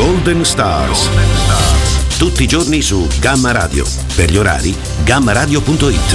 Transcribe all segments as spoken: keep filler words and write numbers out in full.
Golden Stars. Tutti i giorni su Gamma Radio. Per gli orari, gamma radio punto it.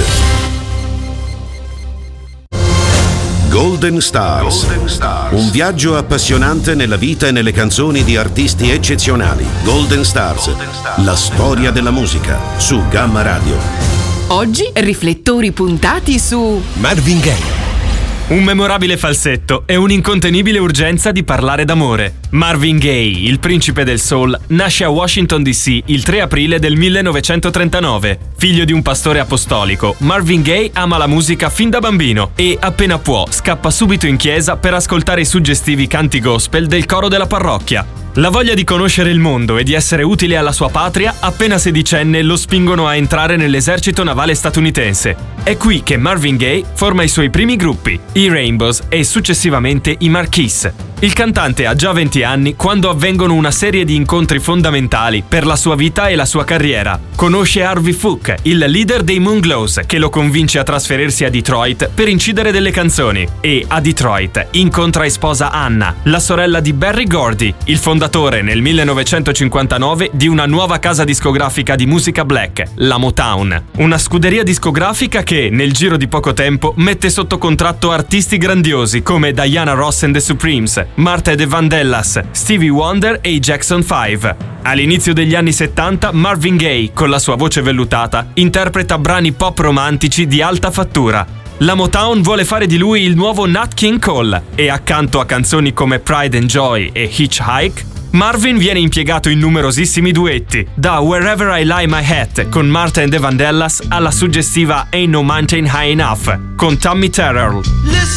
Golden Stars. Golden Stars. Un viaggio appassionante nella vita e nelle canzoni di artisti eccezionali. Golden Stars. Golden Stars. La storia della musica su Gamma Radio. Oggi riflettori puntati su Marvin Gaye. Un memorabile falsetto e un'incontenibile urgenza di parlare d'amore. Marvin Gaye, il principe del soul, nasce a Washington D C il tre aprile del millenovecentotrentanove. Figlio di un pastore apostolico, Marvin Gaye ama la musica fin da bambino e, appena può, scappa subito in chiesa per ascoltare i suggestivi canti gospel del coro della parrocchia. La voglia di conoscere il mondo e di essere utile alla sua patria, appena sedicenne, lo spingono a entrare nell'esercito navale statunitense. È qui che Marvin Gaye forma i suoi primi gruppi, i Rainbows e successivamente i Marquis. Il cantante ha già venti anni quando avvengono una serie di incontri fondamentali per la sua vita e la sua carriera. Conosce Harvey Fuch, il leader dei Moonglows, che lo convince a trasferirsi a Detroit per incidere delle canzoni. E a Detroit incontra e sposa Anna, la sorella di Berry Gordy, il fondatore nel millenovecentocinquantanove di una nuova casa discografica di musica black, la Motown. Una scuderia discografica che, nel giro di poco tempo, mette sotto contratto artisti grandiosi come Diana Ross and the Supremes, Martha e the Vandellas, Stevie Wonder e i Jackson five. All'inizio degli anni settanta, Marvin Gaye, con la sua voce vellutata, interpreta brani pop romantici di alta fattura. La Motown vuole fare di lui il nuovo Nat King Cole e, accanto a canzoni come Pride and Joy e Hitchhike, Marvin viene impiegato in numerosissimi duetti, da Wherever I Lie My Hat con Martha and the Vandellas alla suggestiva Ain't No Mountain High Enough con Tommy Terrell.